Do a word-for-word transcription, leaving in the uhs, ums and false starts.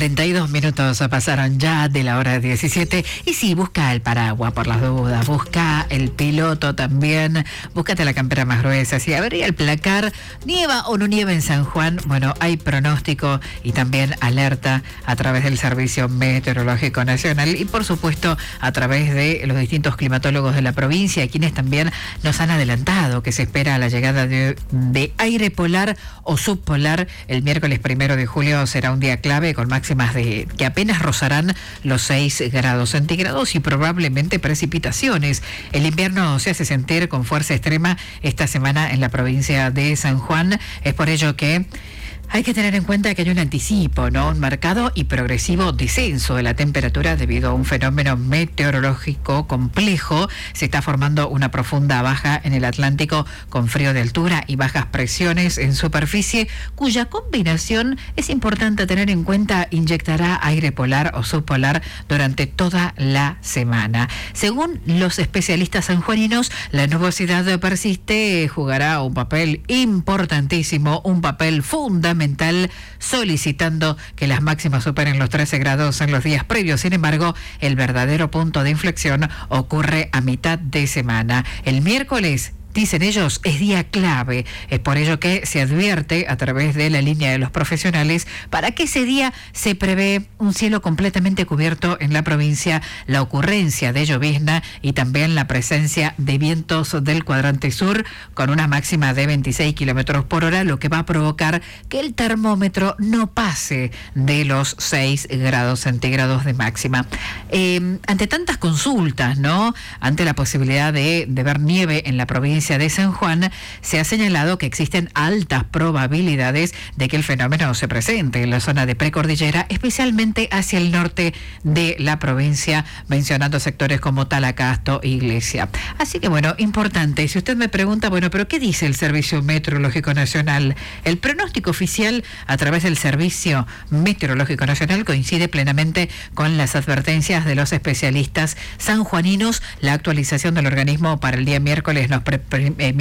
cuarenta y dos minutos pasaron ya de la hora diecisiete. Y sí, busca el paraguas por las dudas, busca el piloto también, búscate la campera más gruesa. Si habría el placar, nieva o no nieva en San Juan, bueno, hay pronóstico y también alerta a través del Servicio Meteorológico Nacional y por supuesto a través de los distintos climatólogos de la provincia, quienes también nos han adelantado que se espera la llegada de, de aire polar o subpolar. El miércoles primero de julio será un día clave con máximas de que apenas rozarán los seis grados centígrados y probablemente precipitaciones. El invierno se hace sentir con fuerza extrema esta semana en la provincia de San Juan. Es por ello que hay que tener en cuenta que hay un anticipo, ¿no? Un marcado y progresivo descenso de la temperatura debido a un fenómeno meteorológico complejo. Se está formando una profunda baja en el Atlántico con frío de altura y bajas presiones en superficie, cuya combinación es importante tener en cuenta, inyectará aire polar o subpolar durante toda la semana. Según los especialistas sanjuaninos, la nubosidad persiste, jugará un papel importantísimo, un papel fundamental, solicitando que las máximas superen los trece grados en los días previos. Sin embargo, el verdadero punto de inflexión ocurre a mitad de semana. El miércoles, dicen ellos, es día clave. Es por ello que se advierte a través de la línea de los profesionales para que ese día se prevé un cielo completamente cubierto en la provincia, la ocurrencia de llovizna y también la presencia de vientos del cuadrante sur con una máxima de veintiséis kilómetros por hora, lo que va a provocar que el termómetro no pase de los seis grados centígrados de máxima. Eh, ante tantas consultas, ¿no? Ante la posibilidad de, de ver nieve en la provincia de San Juan, se ha señalado que existen altas probabilidades de que el fenómeno se presente en la zona de precordillera, especialmente hacia el norte de la provincia, mencionando sectores como Talacasto e Iglesia. Así que bueno, importante, si usted me pregunta, bueno, pero ¿qué dice el Servicio Meteorológico Nacional? El pronóstico oficial a través del Servicio Meteorológico Nacional coincide plenamente con las advertencias de los especialistas sanjuaninos. La actualización del organismo para el día miércoles nos pre- pre- eh,